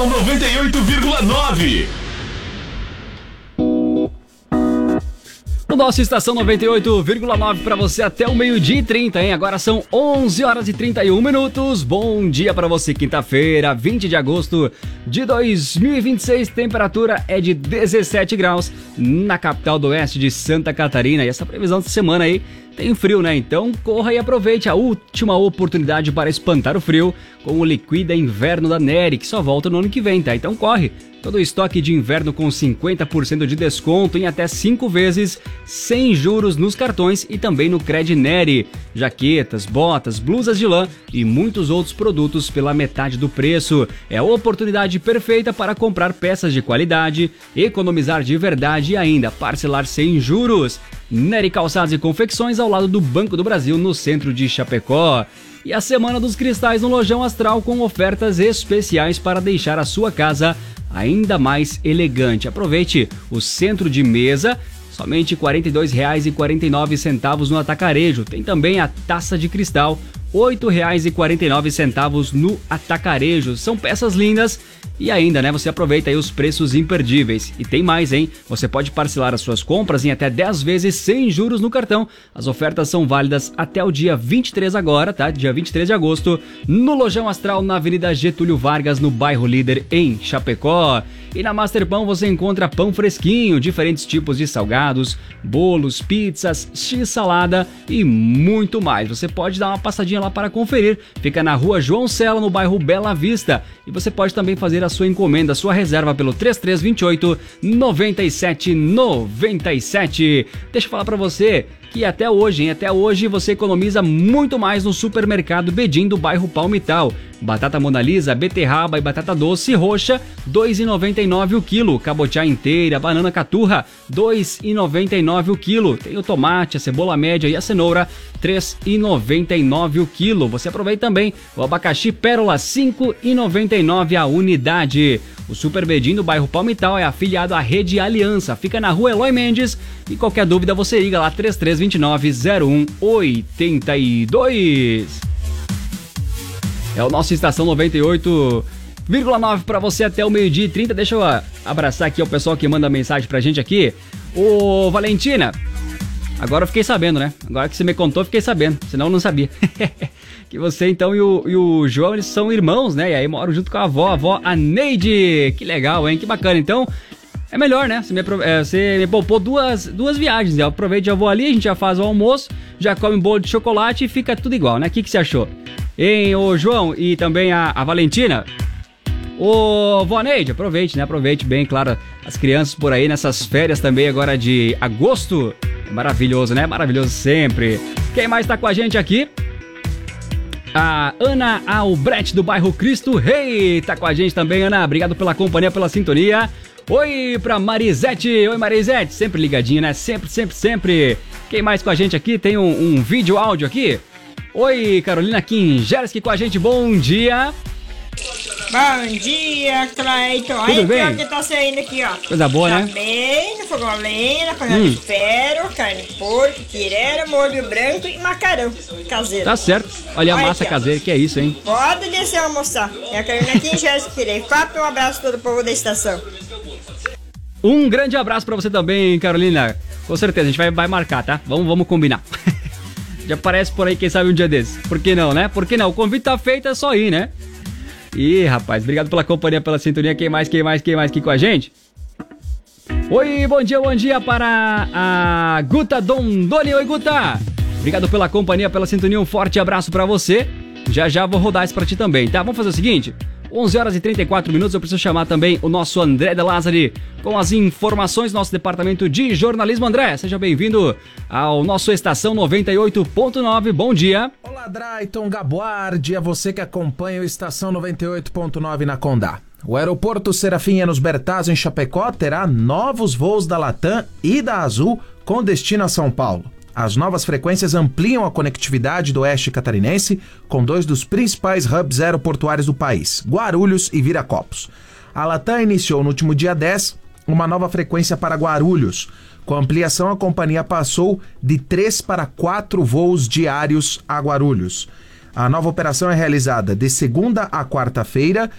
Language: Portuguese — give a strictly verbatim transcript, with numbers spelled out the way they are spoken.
Estação noventa e oito vírgula nove. O nosso Estação noventa e oito vírgula nove para você até o meio-dia e trinta, hein? Agora são onze horas e trinta e um minutos. Bom dia para você, quinta-feira, vinte de agosto de dois mil e vinte e seis. Temperatura é de dezessete graus na capital do oeste de Santa Catarina. E essa previsão dessa semana aí tem frio, né? Então corra e aproveite a última oportunidade para espantar o frio com o Liquida Inverno da Nery, que só volta no ano que vem, tá? Então corre! Todo o estoque de inverno com cinquenta por cento de desconto em até cinco vezes, sem juros nos cartões e também no Cred Nery. Jaquetas, botas, blusas de lã e muitos outros produtos pela metade do preço. É a oportunidade perfeita para comprar peças de qualidade, economizar de verdade e ainda parcelar sem juros. Nery Calçados e Confecções ao lado do Banco do Brasil, no centro de Chapecó. E a Semana dos Cristais no Lojão Astral com ofertas especiais para deixar a sua casa ainda mais elegante. Aproveite o centro de mesa, somente quarenta e dois reais e quarenta e nove centavos no atacarejo. Tem também a taça de cristal, oito reais e quarenta e nove centavos no atacarejo. São peças lindas e ainda, né, você aproveita aí os preços imperdíveis. E tem mais, hein? Você pode parcelar as suas compras em até dez vezes sem juros no cartão. As ofertas são válidas até o dia vinte e três agora, tá? Dia vinte e três de agosto, no Lojão Astral, na Avenida Getúlio Vargas, no bairro Líder, em Chapecó. E na Master Pão você encontra pão fresquinho, diferentes tipos de salgados, bolos, pizzas, x-salada e muito mais. Você pode dar uma passadinha lá para conferir. Fica na rua João Cela, no bairro Bela Vista. E você pode também fazer a sua encomenda, a sua reserva pelo três três dois oito, nove sete nove sete. Deixa eu falar para você que até hoje, hein? Até hoje você economiza muito mais no supermercado Bedim do bairro Palmital. Batata Mona Lisa, beterraba e batata doce roxa, dois reais e noventa e nove centavos o quilo. Cabotiá inteira, banana caturra, dois reais e noventa e nove centavos o quilo. Tem o tomate, a cebola média e a cenoura, três reais e noventa e nove centavos o quilo. Você aproveita também o abacaxi pérola, cinco reais e noventa e nove centavos a unidade. O Super Bedim do bairro Palmital é afiliado à Rede Aliança. Fica na rua Eloy Mendes e qualquer dúvida você liga lá três três dois nove, zero um oito dois. É o nosso Estação noventa e oito vírgula nove para você até o meio-dia e trinta. Deixa eu abraçar aqui o pessoal que manda mensagem pra gente aqui. Ô Valentina, agora eu fiquei sabendo, né? Agora que você me contou, eu fiquei sabendo. Senão eu não sabia. Que você então e o, e o João, eles são irmãos, né? E aí moram junto com a avó, a avó a Neide. Que legal, hein? Que bacana. Então, é melhor, né? Você me, é, você me poupou duas, duas viagens. Eu aproveito, já vou ali, a gente já faz o almoço, já come um bolo de chocolate e fica tudo igual, né? O que, que você achou? Hein, ô João e também a, a Valentina? Ô, vó Neide, aproveite, né? Aproveite bem, claro, as crianças por aí nessas férias também agora de agosto. Maravilhoso, né? Maravilhoso sempre. Quem mais tá com a gente aqui? A Ana Albrecht do bairro Cristo Rei tá com a gente também, Ana. Obrigado pela companhia, pela sintonia. Oi pra Marisete. Oi, Marisete. Sempre ligadinha, né? Sempre, sempre, sempre. Quem mais com a gente aqui? Tem um, um vídeo áudio aqui. Oi, Carolina Kingerski com a gente. Bom dia. Bom dia, Clayton. Tudo aí, bem? que tá saindo aqui, ó. Coisa boa, tá né? bem, no fogão a lenha, na panela Hum. de ferro, carne de porco, quirera, molho branco e macarrão caseiro. Tá certo. Olha a Olha massa aqui, ó. caseira, que é isso, hein? Pode descer almoçar. É a Carolina Kingerski que irei. Papo, um abraço a todo o povo da estação. Um grande abraço pra você também, Carolina. Com certeza, a gente vai, vai marcar, tá? Vamos, vamos combinar. Já aparece por aí, quem sabe um dia desses. Por que não, né? Por que não? O convite tá feito, é só ir, né? Ih, rapaz, obrigado pela companhia, pela sintonia. Quem mais, quem mais, quem mais aqui com a gente? Oi, bom dia, bom dia para a Guta Dondoni. Oi, Guta. Obrigado pela companhia, pela sintonia. Um forte abraço pra você. Já já vou rodar isso pra ti também, tá? Vamos fazer o seguinte... onze horas e trinta e quatro minutos, eu preciso chamar também o nosso André de Lázari com as informações do nosso departamento de jornalismo. André, seja bem-vindo ao nosso Estação noventa e oito ponto nove, bom dia. Olá, Drayton Gaboardi, a você que acompanha o Estação noventa e oito ponto nove na Condá. O aeroporto Serafim Enos Bertazzo em Chapecó terá novos voos da Latam e da Azul com destino a São Paulo. As novas frequências ampliam a conectividade do oeste catarinense com dois dos principais hubs aeroportuários do país, Guarulhos e Viracopos. A Latam iniciou no último dia dez uma nova frequência para Guarulhos. Com a ampliação, a companhia passou de três para quatro voos diários a Guarulhos. A nova operação é realizada de segunda a quarta-feira